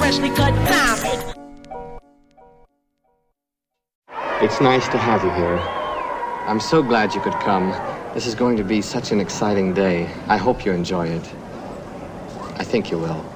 freshly cut diamond. It's nice to have you here. I'm so glad you could come. This is going to be such an exciting day. I hope you enjoy it. I think you will.